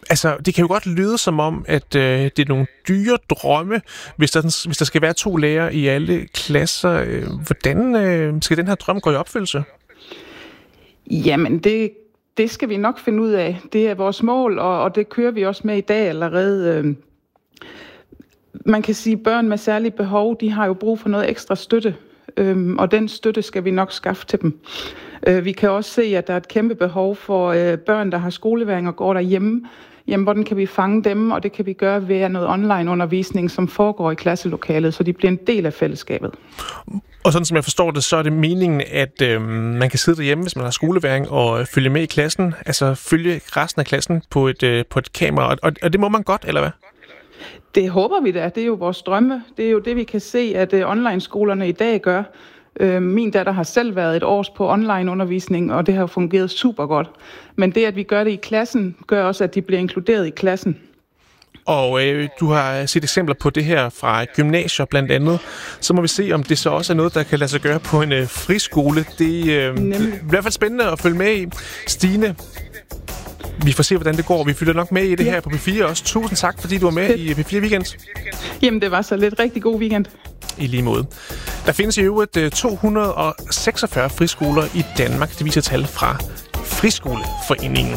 Altså, det kan jo godt lyde som om, at det er nogle dyre drømme, hvis der skal være 2 lærere i alle klasser. Hvordan skal den her drøm gå i opfyldelse? Jamen, det skal vi nok finde ud af. Det er vores mål, og det kører vi også med i dag allerede. Man kan sige, at børn med særlige behov, de har jo brug for noget ekstra støtte, og den støtte skal vi nok skaffe til dem. Vi kan også se, at der er et kæmpe behov for børn, der har skoleværing og går derhjemme. Jamen, hvordan kan vi fange dem, og det kan vi gøre ved noget online-undervisning, som foregår i klasselokalet, så de bliver en del af fællesskabet. Og sådan som jeg forstår det, så er det meningen, at man kan sidde derhjemme, hvis man har skoleværing, og følge med i klassen, altså følge resten af klassen på et kamera, og det må man godt, eller hvad? Det håber vi da. Det er jo vores drømme. Det er jo det, vi kan se, at online-skolerne i dag gør. Min datter har selv været et år på online-undervisning, og det har fungeret super godt. Men det, at vi gør det i klassen, gør også, at de bliver inkluderet i klassen. Og du har set eksempler på det her fra gymnasier blandt andet. Så må vi se, om det så også er noget, der kan lade sig gøre på en friskole. Det er i hvert fald spændende at følge med i. Stine, vi får se, hvordan det går. Vi følger nok med i det her på P4 også. Tusind tak, fordi du var med i P4 Weekend. Jamen, det var så lidt rigtig god weekend. I lige måde. Der findes i øvrigt 246 friskoler i Danmark. Det viser tal fra Friskoleforeningen.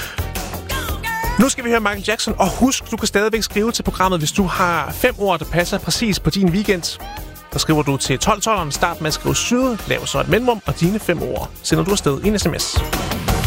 Nu skal vi høre Michael Jackson, og husk, du kan stadigvæk skrive til programmet, hvis du har 5 ord, der passer præcis på din weekend. Så skriver du til 1212'eren, start med at skrive syd, lav så et mellemrum, og dine 5 ord sender du afsted i en sms.